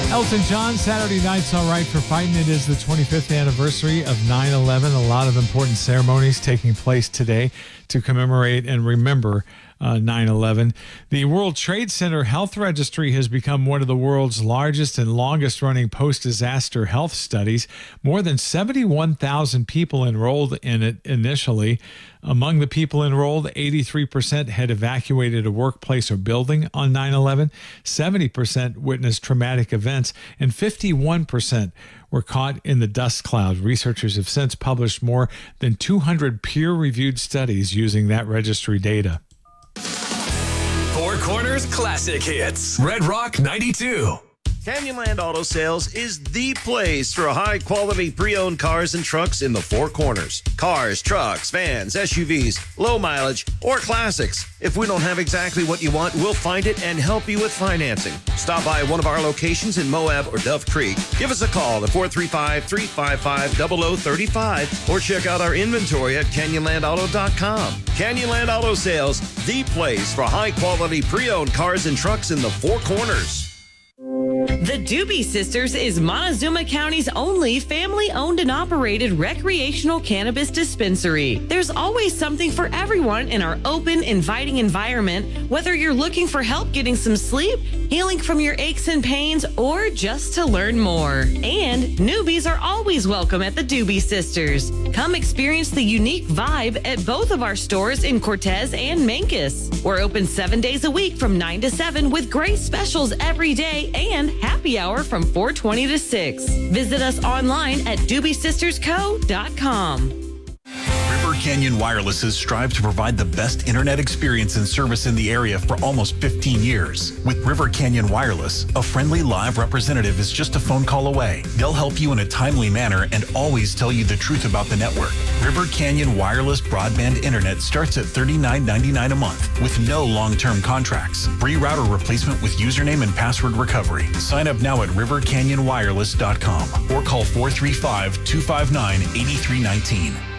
Elton John, Saturday Night's All Right for Fighting. It is the 25th anniversary of 9/11. A lot of important ceremonies taking place today to commemorate and remember 9/11. The World Trade Center Health Registry has become one of the world's largest and longest-running post-disaster health studies. More than 71,000 people enrolled in it initially. Among the people enrolled, 83% had evacuated a workplace or building on 9/11, 70% witnessed traumatic events, and 51% were caught in the dust cloud. Researchers have since published more than 200 peer-reviewed studies using that registry data. Four Corners Classic Hits. Red Rock 92. Canyonland Auto Sales is the place for high-quality pre-owned cars and trucks in the Four Corners. Cars, trucks, vans, SUVs, low mileage, or classics. If we don't have exactly what you want, we'll find it and help you with financing. Stop by one of our locations in Moab or Dove Creek. Give us a call at 435-355-0035 or check out our inventory at CanyonlandAuto.com. Canyonland Auto Sales, the place for high-quality pre-owned cars and trucks in the Four Corners. The Doobie Sisters is Montezuma County's only family-owned and operated recreational cannabis dispensary. There's always something for everyone in our open, inviting environment, whether you're looking for help getting some sleep, healing from your aches and pains, or just to learn more. And newbies are always welcome at the Doobie Sisters. Come experience the unique vibe at both of our stores in Cortez and Mancos. We're open 7 days a week from 9 to 7 with great specials every day and happy hour from 4:20 to 6. Visit us online at doobiesistersco.com. River Canyon Wireless has strived to provide the best internet experience and service in the area for almost 15 years. With River Canyon Wireless, a friendly live representative is just a phone call away. They'll help you in a timely manner and always tell you the truth about the network. River Canyon Wireless broadband internet starts at $39.99 a month with no long-term contracts. Free router replacement with username and password recovery. Sign up now at rivercanyonwireless.com or call 435-259-8319.